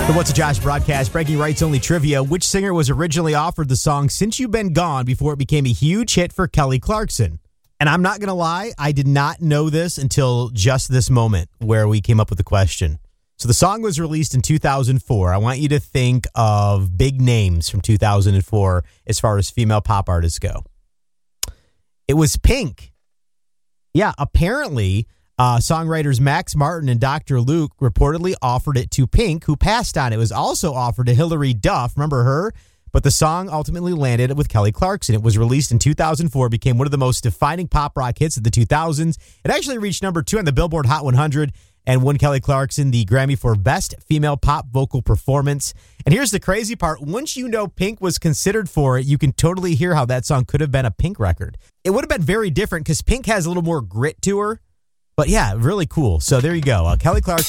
The What's a Josh broadcast, breaking rights only trivia. Which singer was originally offered the song Since You've Been Gone before it became a huge hit for Kelly Clarkson? And I'm not going to lie, I did not know this until just this moment where we came up with the question. So the song was released in 2004. I want you to think of big names from 2004 as far as female pop artists go. It was Pink. Yeah, apparently, songwriters Max Martin and Dr. Luke reportedly offered it to Pink, who passed on. It was also offered to Hilary Duff. Remember her? But the song ultimately landed with Kelly Clarkson. It was released in 2004, became one of the most defining pop rock hits of the 2000s. It actually reached number 2 on the Billboard Hot 100 and won Kelly Clarkson the Grammy for Best Female Pop Vocal Performance. And here's the crazy part. Once you know Pink was considered for it, you can totally hear how that song could have been a Pink record. It would have been very different because Pink has a little more grit to her. But yeah, really cool. So there you go. Kelly Clarkson.